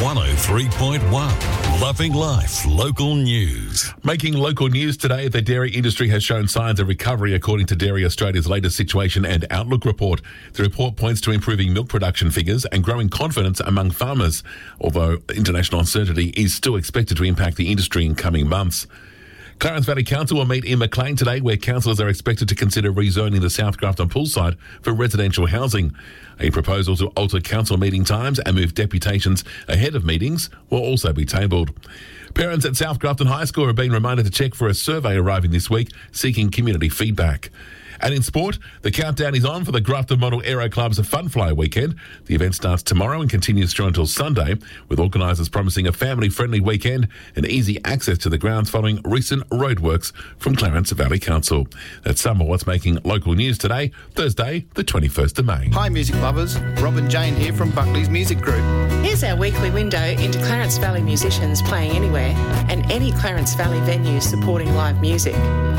103.1. Loving Life Local News. Making local news today, the dairy industry has shown signs of recovery according to Dairy Australia's latest situation and outlook report. The report points to improving milk production figures and growing confidence among farmers, although international uncertainty is still expected to impact the industry in coming months. Clarence Valley Council will meet in Maclean today, where councillors are expected to consider rezoning the South Grafton poolside for residential housing. A proposal to alter council meeting times and move deputations ahead of meetings will also be tabled. Parents at South Grafton High School have been reminded to check for a survey arriving this week seeking community feedback. And in sport, the countdown is on for the Grafton Model Aero Club's Fun Fly weekend. The event starts tomorrow and continues through until Sunday, with organisers promising a family-friendly weekend and easy access to the grounds following recent roadworks from Clarence Valley Council. That's some of what's making local news today, Thursday, the 21st of May. Hi, music lovers. Rob and Jane here from Buckley's Music Group. Here's our weekly window into Clarence Valley musicians playing anywhere and any Clarence Valley venues supporting live music.